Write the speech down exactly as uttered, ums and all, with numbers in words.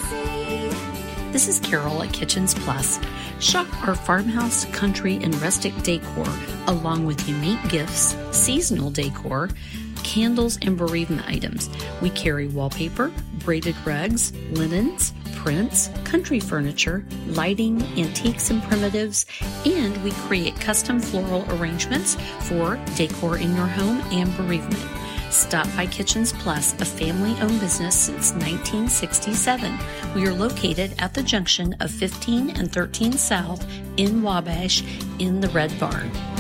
This is Carol at Kitchens Plus. Shop our farmhouse, country, and rustic decor, along with unique gifts, seasonal decor, candles, and bereavement items. We carry wallpaper, braided rugs, linens, prints, country furniture, lighting, antiques and primitives, and we create custom floral arrangements for decor in your home and bereavement. Stop by Kitchens Plus, a family-owned business since nineteen sixty-seven. We are located at the junction of fifteen and thirteen South in Wabash in the Red Barn.